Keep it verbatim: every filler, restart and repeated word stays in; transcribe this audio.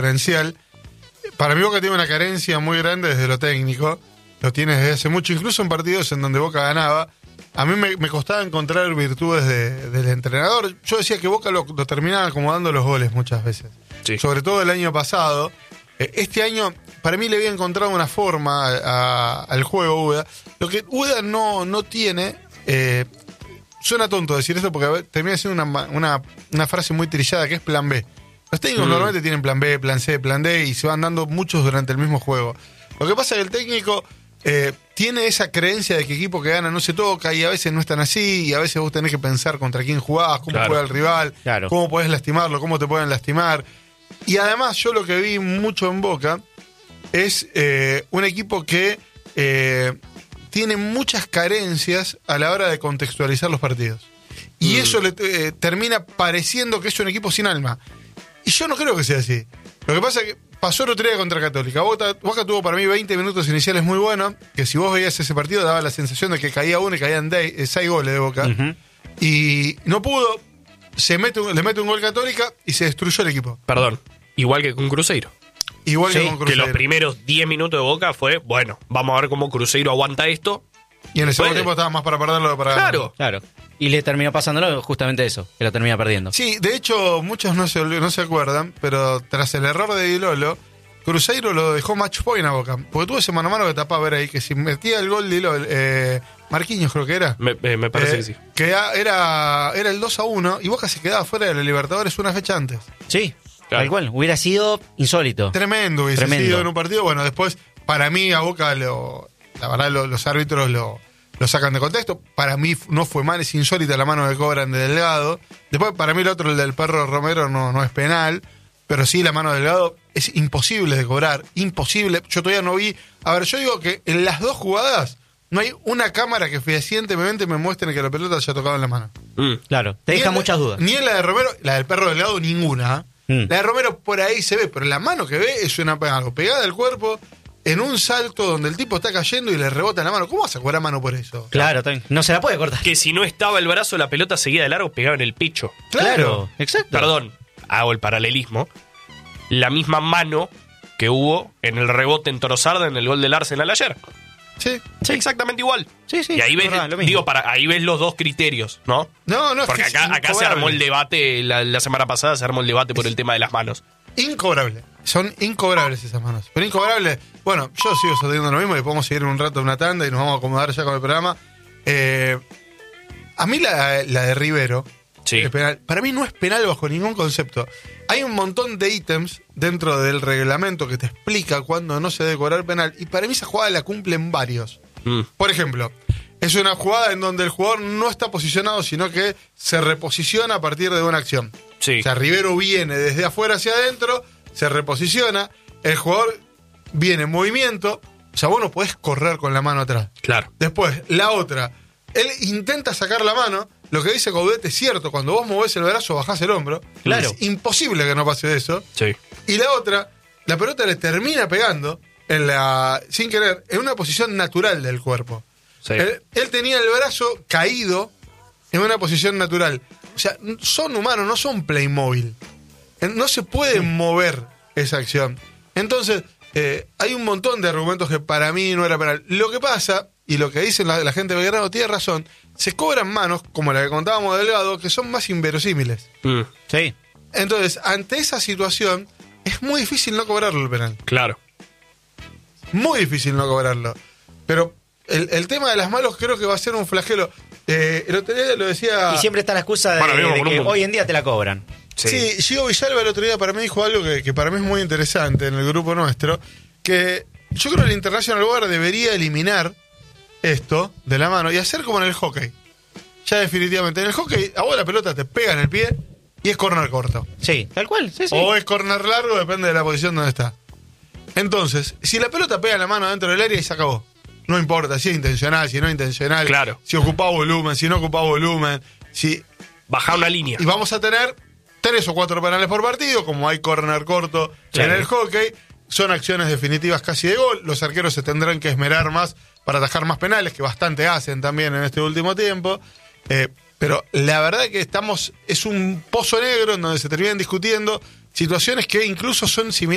diferencial. Para mí Boca tiene una carencia muy grande desde lo técnico, lo tiene desde hace mucho, incluso en partidos en donde Boca ganaba. A mí me, me costaba encontrar virtudes de, del entrenador. Yo decía que Boca lo, lo terminaba acomodando los goles muchas veces. Sí. Sobre todo el año pasado. Este año, para mí le había encontrado una forma a, a, al juego Uda. Lo que Uda no, no tiene... Eh, suena tonto decir esto porque termina siendo una, una, una frase muy trillada que es plan B. Los técnicos mm. normalmente tienen plan B, plan C, plan D y se van dando muchos durante el mismo juego. Lo que pasa es que el técnico eh, tiene esa creencia de que equipo que gana no se toca y a veces no están así y a veces vos tenés que pensar contra quién jugás, cómo claro. juega el rival, claro. cómo podés lastimarlo, cómo te pueden lastimar. Y además yo lo que vi mucho en Boca es eh, un equipo que eh, tiene muchas carencias a la hora de contextualizar los partidos. Y mm. eso le eh, termina pareciendo que es un equipo sin alma. Y yo no creo que sea así. Lo que pasa es que pasó el otro día contra Católica. Boca, Boca tuvo para mí veinte minutos iniciales muy buenos, que si vos veías ese partido daba la sensación de que caía uno y caían seis goles de Boca. Uh-huh. Y no pudo, se mete, le mete un gol Católica y se destruyó el equipo. Perdón, igual que con Cruzeiro. Igual sí, que con Cruzeiro. Que los primeros diez minutos de Boca fue, bueno, vamos a ver cómo Cruzeiro aguanta esto. Y en el segundo tiempo estaba más para perderlo que para Claro, claro. Y le terminó pasándolo justamente eso, que lo termina perdiendo. Sí, de hecho, muchos no se, no se acuerdan, pero tras el error de Di Lolo, Cruzeiro lo dejó match point a Boca. Porque tuvo ese mano a mano que tapaba ver ahí, que si metía el gol de Di Lolo, eh, Marquinhos creo que era. Me, eh, me parece eh, que sí. Que era, era el dos a uno y Boca se quedaba fuera de la Libertadores una fecha antes. Sí, claro. Tal cual. Hubiera sido insólito. Tremendo hubiese Tremendo. sido en un partido. Bueno, después, para mí, a Boca, lo, la verdad, lo, los árbitros lo... lo sacan de contexto. Para mí no fue mal, es insólita la mano que cobran de Delgado. Después, para mí el otro, el del perro Romero, no, no es penal. Pero sí, la mano de Delgado es imposible de cobrar. Imposible. Yo todavía no vi... A ver, yo digo que en las dos jugadas no hay una cámara que fehacientemente me muestre que la pelota haya tocado en la mano. Mm, claro, te deja muchas dudas. Ni en la de Romero, la del perro Delgado, ninguna. Mm. La de Romero por ahí se ve, pero la mano que ve es una algo pegada al cuerpo... en un salto donde el tipo está cayendo y le rebota en la mano. ¿Cómo vas a cobrar mano por eso? Claro, no se la puede cortar. Que si no estaba el brazo, la pelota seguía de largo, pegaba en el pecho. Claro, claro. Exacto. Perdón, hago el paralelismo. La misma mano que hubo en el rebote en Torosarda en el gol del Arsenal ayer. Sí. Sí, exactamente igual. Sí, sí. Y ahí ves, verdad, digo, para, ahí ves los dos criterios, ¿no? No, no, porque es que acá, acá se armó el debate, la, la semana pasada se armó el debate por es el tema de las manos. Incobrable. Son incobrables esas manos. Pero incobrables. Bueno, yo sigo sosteniendo lo mismo y podemos seguir un rato en una tanda y nos vamos a acomodar ya con el programa. Eh, a mí la, la de Rivero sí. es penal. Para mí no es penal bajo ningún concepto. Hay un montón de ítems dentro del reglamento que te explica cuándo no se debe cobrar penal. Y para mí esa jugada la cumplen varios. Mm. Por ejemplo, es una jugada en donde el jugador no está posicionado, sino que se reposiciona a partir de una acción. Sí. O sea, Rivero viene desde afuera hacia adentro, se reposiciona, el jugador viene en movimiento, o sea, vos no podés correr con la mano atrás. Claro. Después, la otra, él intenta sacar la mano, lo que dice Coudet es cierto, cuando vos movés el brazo bajás el hombro, claro. Es imposible que no pase eso. Sí. Y la otra, la pelota le termina pegando, en la sin querer, en una posición natural del cuerpo. Sí. Él, él tenía el brazo caído en una posición natural. O sea, son humanos, no son Playmobil. No se puede mover esa acción. Entonces, eh, hay un montón de argumentos que para mí no era penal. Lo que pasa, y lo que dice la, la gente de Belgrano tiene razón, se cobran manos, como la que contábamos de Delgado, que son más inverosímiles. Mm. Sí. Entonces, ante esa situación, es muy difícil no cobrarlo el penal. Claro. Muy difícil no cobrarlo. Pero el, el tema de las manos creo que va a ser un flagelo. Eh, el otro día lo decía... Y siempre está la excusa de, bueno, de que hoy en día te la cobran. Sí, sí, Gio Villalba el otro día para mí dijo algo que, que para mí es muy interesante en el grupo nuestro, que yo creo que el International Board debería eliminar esto de la mano y hacer como en el hockey. Ya definitivamente. En el hockey, a vos la pelota te pega en el pie y es corner corto. Sí, tal cual. Sí, sí. O es corner largo, depende de la posición donde está. Entonces, si la pelota pega en la mano dentro del área y se acabó. No importa si es intencional, si no es intencional, claro. Si ocupa volumen, si no ocupa volumen, si... Baja una línea. Y vamos a tener tres o cuatro penales por partido, como hay corner corto claro. En el hockey. Son acciones definitivas casi de gol. Los arqueros se tendrán que esmerar más para atajar más penales, que bastante hacen también en este último tiempo. Eh, pero la verdad que estamos, es un pozo negro en donde se terminan discutiendo situaciones que incluso son similares